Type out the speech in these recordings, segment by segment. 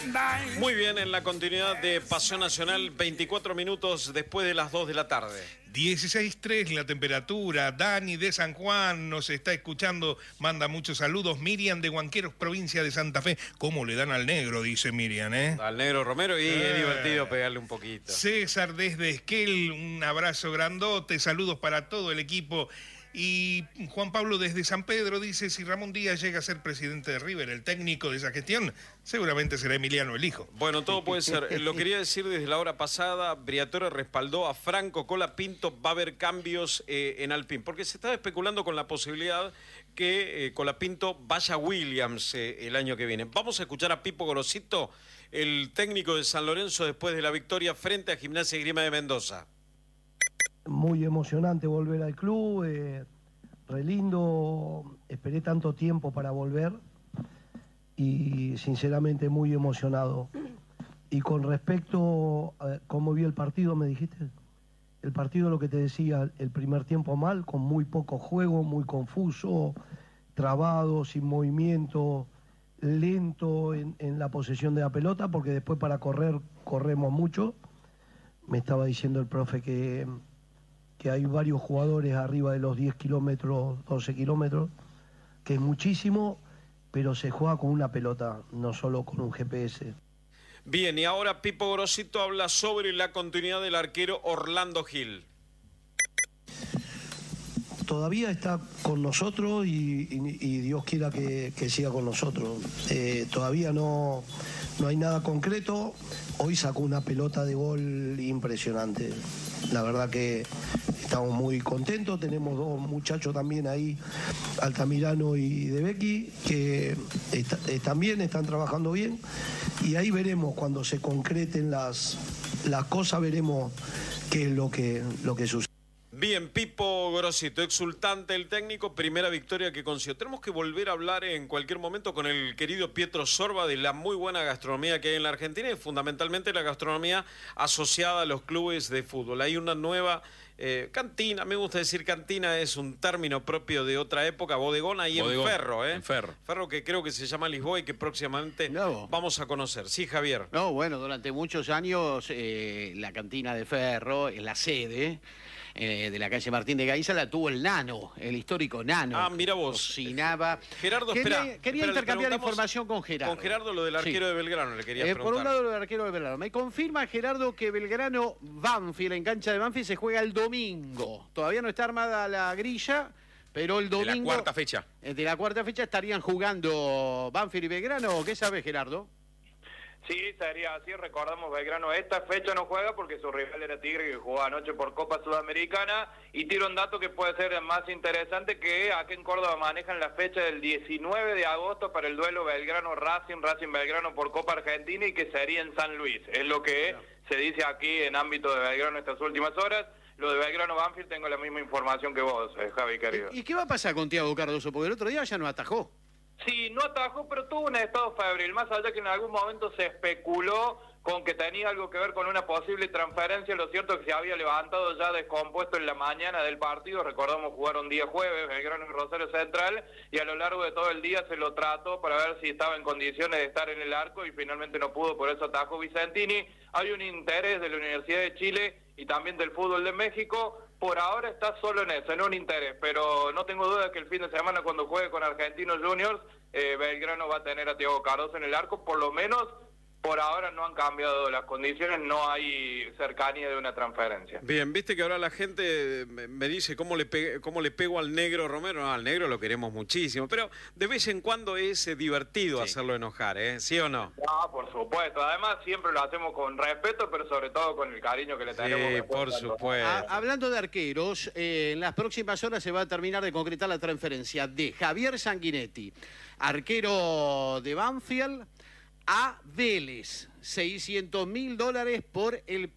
Muy bien, en la continuidad de Pasión Nacional, 24 minutos después de las 2 de la tarde. 16:03 la temperatura. Dani de San Juan nos está escuchando, manda muchos saludos. Miriam de Huanqueros, provincia de Santa Fe. ¿Cómo le dan al negro? Dice Miriam, ¿eh? Al negro Romero, y es divertido pegarle un poquito. César desde Esquel, un abrazo grandote, saludos para todo el equipo. Y Juan Pablo desde San Pedro dice, si Ramón Díaz llega a ser presidente de River, el técnico de esa gestión, seguramente será Emiliano el hijo. Bueno, todo puede ser. Lo quería decir desde la hora pasada, Briatore respaldó a Franco Colapinto, va a haber cambios en Alpine, porque se estaba especulando con la posibilidad que Colapinto vaya a Williams el año que viene. Vamos a escuchar a Pipo Gorosito, el técnico de San Lorenzo, después de la victoria frente a Gimnasia y Esgrima de Mendoza. Muy emocionante volver al club, re lindo, esperé tanto tiempo para volver y sinceramente muy emocionado. Y con respecto a cómo vi el partido, me dijiste, el partido, lo que te decía, el primer tiempo mal, con muy poco juego, muy confuso, trabado, sin movimiento, lento en la posesión de la pelota, porque después para correr, corremos mucho. Me estaba diciendo el profe que hay varios jugadores arriba de los 10 kilómetros, 12 kilómetros, que es muchísimo, pero se juega con una pelota, no solo con un GPS. Bien, y ahora Pipo Gorosito habla sobre la continuidad del arquero Orlando Gil. Todavía está con nosotros y Dios quiera que siga con nosotros. Todavía no hay nada concreto. Hoy sacó una pelota de gol impresionante. La verdad que estamos muy contentos. Tenemos dos muchachos también ahí, Altamirano y De Becchi, que también están trabajando bien. Y ahí veremos, cuando se concreten las cosas, veremos qué es lo que sucede. Bien, Pipo Gorosito, exultante el técnico, primera victoria que consiguió. Tenemos que volver a hablar en cualquier momento con el querido Pietro Sorba de la muy buena gastronomía que hay en la Argentina y fundamentalmente la gastronomía asociada a los clubes de fútbol. Hay una nueva cantina, me gusta decir cantina, es un término propio de otra época, bodegón ahí en Ferro, ¿eh? En Ferro. Ferro, que creo que se llama Lisboa y que próximamente vamos a conocer. Sí, Javier. No, bueno, durante muchos años la cantina de Ferro, en la sede de la calle Martín de Gainza, la tuvo el Nano, el histórico Nano. Ah, mira vos. Cocinaba. Gerardo, quería intercambiar información con Gerardo. Con Gerardo lo del arquero de Belgrano le quería preguntar. Por un lado, lo del arquero de Belgrano. Me confirma, Gerardo, que Belgrano, Banfield, en cancha de Banfield, se juega el domingo. Todavía no está armada la grilla, pero el domingo... De la cuarta fecha. De la cuarta fecha estarían jugando Banfield y Belgrano. ¿Qué sabe, Gerardo? Sí, sería así. Recordamos, Belgrano esta fecha no juega porque su rival era Tigre, que jugó anoche por Copa Sudamericana, y tira un dato que puede ser más interesante, que aquí en Córdoba manejan la fecha del 19 de agosto para el duelo Belgrano-Racing, Racing-Belgrano por Copa Argentina, y que sería en San Luis. Es lo que se dice aquí en ámbito de Belgrano estas últimas horas. Lo de Belgrano-Banfield tengo la misma información que vos, Javi, querido. ¿Y qué va a pasar con Thiago Cardoso? Porque el otro día ya no atajó. Sí, no atajó, pero tuvo un estado febril, más allá que en algún momento se especuló con que tenía algo que ver con una posible transferencia. Lo cierto es que se había levantado ya descompuesto en la mañana del partido. Recordamos, jugaron día jueves, Belgrano y Rosario Central, y a lo largo de todo el día se lo trató para ver si estaba en condiciones de estar en el arco, y finalmente no pudo, por eso atajó Vicentini. Hay un interés de la Universidad de Chile y también del fútbol de México. Por ahora está solo en eso, en un interés, pero no tengo duda que el fin de semana, cuando juegue con Argentinos Juniors, Belgrano va a tener a Thiago Cardoso en el arco. Por lo menos por ahora no han cambiado las condiciones, no hay cercanía de una transferencia. Bien, viste que ahora la gente me dice cómo le pego al negro Romero. No, al negro lo queremos muchísimo, pero de vez en cuando es divertido hacerlo enojar, ¿eh? ¿Sí o no? No, por supuesto. Además siempre lo hacemos con respeto, pero sobre todo con el cariño que le tenemos. Sí, por supuesto. Hablando de arqueros, en las próximas horas se va a terminar de concretar la transferencia de Javier Sanguinetti, arquero de Banfield, a Vélez. $600.000 por el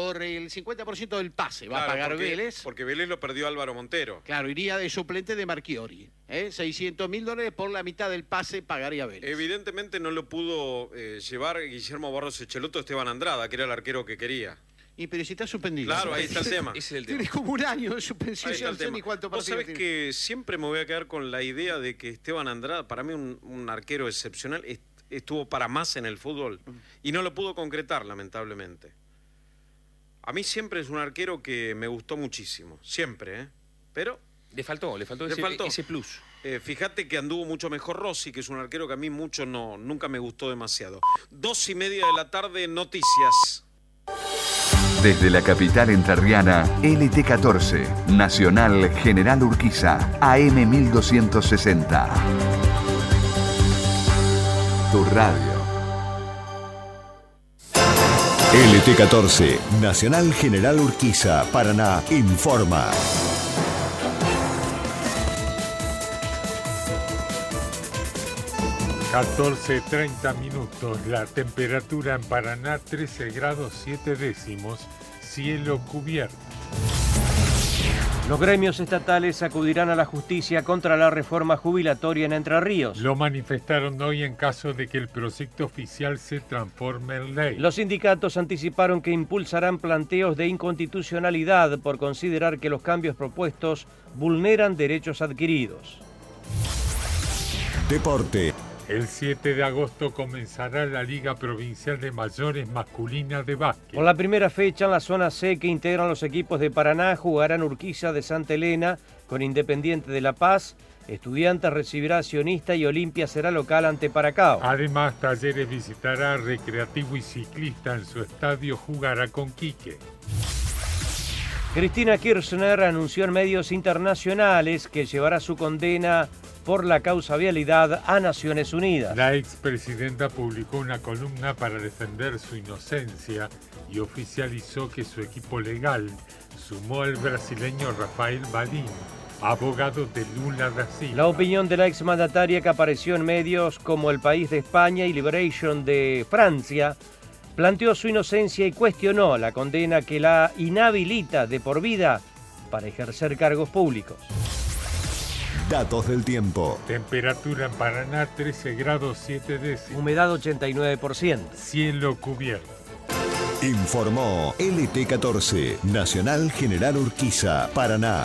50% del pase. Va a pagar Vélez. Porque Vélez lo perdió Álvaro Montero. Claro, iría de suplente de Marchiori. $600.000 por la mitad del pase pagaría Vélez. Evidentemente no lo pudo llevar Guillermo Barros Echeloto, Esteban Andrada, que era el arquero que quería. Pero si está suspendido. Claro, ahí está el tema. Ese es el tema. Tiene como un año de suspensión. Ahí está el tema. Ni cuánto Vos sabés tiene. que siempre me voy a quedar con la idea de que Esteban Andrada, para mí un arquero excepcional, estuvo para más en el fútbol y no lo pudo concretar, lamentablemente. A mí siempre es un arquero que me gustó muchísimo, siempre, pero... Le faltó ese plus. Fíjate que anduvo mucho mejor Rossi, que es un arquero que a mí nunca me gustó demasiado. 2:30 de la tarde, noticias. Desde la capital entrerriana, LT14, Nacional General Urquiza, AM 1260. Tu radio. LT14, Nacional General Urquiza, Paraná, informa. (14:30) La temperatura en Paraná 13 grados 7 décimos, cielo cubierto. Los gremios estatales acudirán a la justicia contra la reforma jubilatoria en Entre Ríos. Lo manifestaron hoy en caso de que el proyecto oficial se transforme en ley. Los sindicatos anticiparon que impulsarán planteos de inconstitucionalidad por considerar que los cambios propuestos vulneran derechos adquiridos. Deporte. El 7 de agosto comenzará la Liga Provincial de Mayores Masculina de Básquet. Con la primera fecha en la zona C que integran los equipos de Paraná, jugarán Urquiza de Santa Elena con Independiente de La Paz, Estudiantes recibirá a Sionista y Olimpia será local ante Paracao. Además, Talleres visitará a Recreativo y Ciclista en su estadio, jugará con Quique. Cristina Kirchner anunció en medios internacionales que llevará su condena por la causa vialidad a Naciones Unidas. La expresidenta publicó una columna para defender su inocencia y oficializó que su equipo legal sumó al brasileño Rafael Balín, abogado de Lula da Silva. La opinión de la exmandataria, que apareció en medios como El País de España y Liberation de Francia, planteó su inocencia y cuestionó la condena que la inhabilita de por vida para ejercer cargos públicos. Datos del tiempo. Temperatura en Paraná 13 grados 7 décimos. Humedad 89%. Cielo cubierto. Informó LT14, Nacional General Urquiza, Paraná.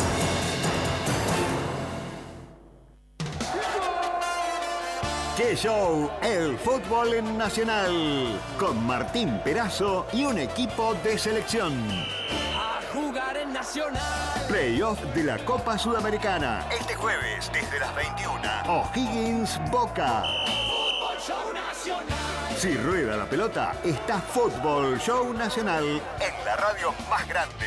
¡Qué show! El fútbol en Nacional. Con Martín Perazo y un equipo de selección. A jugar en Nacional. Playoff de la Copa Sudamericana. Este jueves, desde las 21. O'Higgins Boca. Fútbol Show Nacional. Si rueda la pelota, está Fútbol Show Nacional en la radio más grande.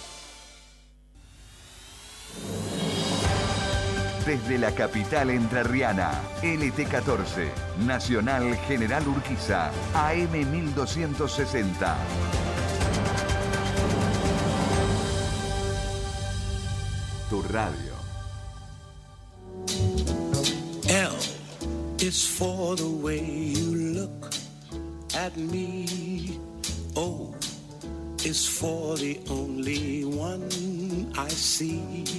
Desde la capital entrerriana, LT14, Nacional General Urquiza, AM 1260. Tu radio. L is for the way you look at me. O is for the only one I see.